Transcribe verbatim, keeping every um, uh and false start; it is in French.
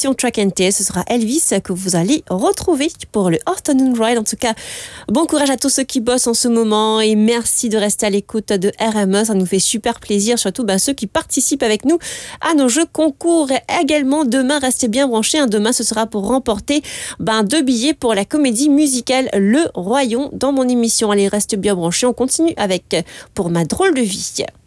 l'émission Track and Tail. Ce sera Elvis que vous allez retrouver pour le Afternoon Ride. En tout cas, bon courage à tous ceux qui bossent en ce moment et merci de rester à l'écoute de R M E. Ça nous fait super plaisir, surtout ben, ceux qui participent avec nous à nos jeux concours. Et également, demain, restez bien branchés. Hein. Demain, ce sera pour remporter ben, deux billets pour la comédie musicale Le Royaume dans mon émission. Allez, reste bien branchés. On continue avec Pour ma drôle de vie.